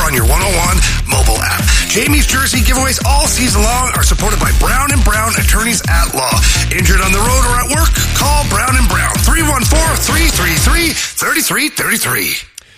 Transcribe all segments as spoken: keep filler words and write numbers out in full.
on your one oh one mobile app. Jamie's Jersey giveaways all season long are supported by Brown and Brown Attorneys at Law. Injured on the road or at work? Call Brown and Brown, three one four, three three three, three three three three.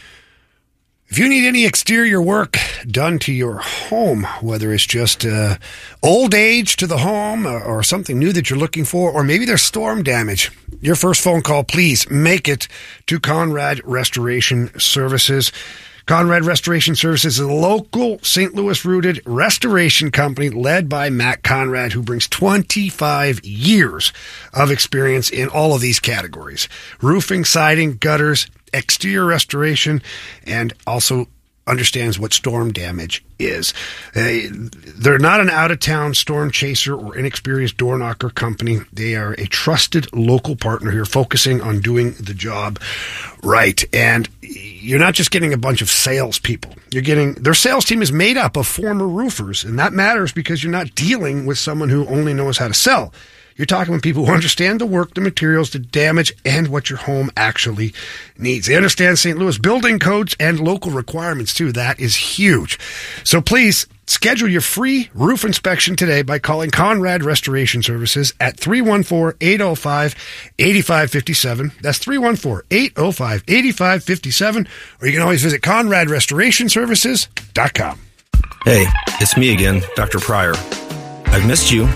If you need any exterior work done to your home, whether it's just uh, old age to the home or, or something new that you're looking for, or maybe there's storm damage, your first phone call, please make it to Conrad Restoration Services. Conrad Restoration Services is a local Saint Louis-rooted restoration company led by Matt Conrad, who brings twenty-five years of experience in all of these categories: roofing, siding, gutters, exterior restoration, and also understands what storm damage is. Uh, they're not an out-of-town storm chaser or inexperienced door knocker company. They are a trusted local partner here focusing on doing the job right. And you're not just getting a bunch of salespeople. You're getting, their sales team is made up of former roofers, and that matters because you're not dealing with someone who only knows how to sell. You're talking with people who understand the work, the materials, the damage, and what your home actually needs. They understand Saint Louis building codes and local requirements, too. That is huge. So please schedule your free roof inspection today by calling Conrad Restoration Services at three one four, eight oh five, eight five five seven. That's three one four, eight oh five, eight five five seven. Or you can always visit conrad restoration services dot com. Hey, it's me again, Doctor Pryor. I've missed you.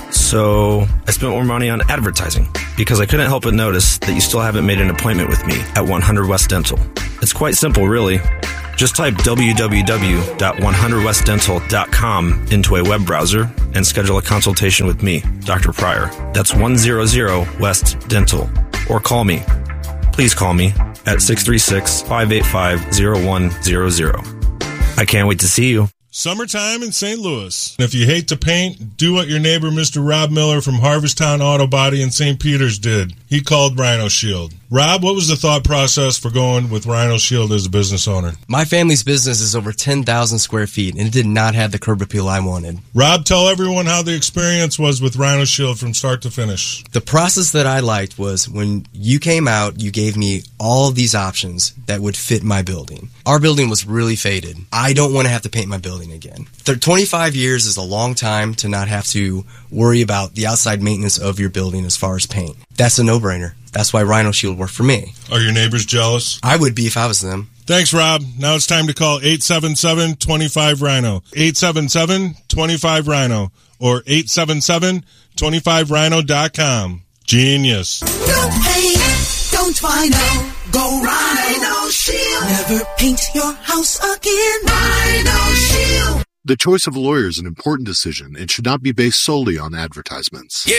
So I spent more money on advertising because I couldn't help but notice that you still haven't made an appointment with me at one hundred West Dental. It's quite simple, really. Just type w w w dot one hundred west dental dot com into a web browser and schedule a consultation with me, Doctor Pryor. That's one hundred West Dental. Or call me. Please call me at six three six, five eight five, zero one zero zero. I can't wait to see you. Summertime in Saint Louis. If you hate to paint, do what your neighbor Mister Rob Miller from Harvesttown Auto Body in Saint Peters did. He called Rhino Shield. Rob, what was the thought process for going with Rhino Shield as a business owner? My family's business is over ten thousand square feet, and it did not have the curb appeal I wanted. Rob, tell everyone how the experience was with Rhino Shield from start to finish. The process that I liked was when you came out, you gave me all of these options that would fit my building. Our building was really faded. I don't want to have to paint my building again. twenty-five years is a long time to not have to worry about the outside maintenance of your building as far as paint. That's a no-brainer. That's why Rhino Shield worked for me. Are your neighbors jealous? I would be if I was them. Thanks, Rob. Now it's time to call eight seven seven, two five, Rhino. eight seven seven, two five, Rhino. Or eight seven seven, two five rhino dot com. Genius. No paint, don't Rhino. Go Rhino Shield. Never paint your house again. Rhino Shield. The choice of a lawyer is an important decision and should not be based solely on advertisements. Yeah.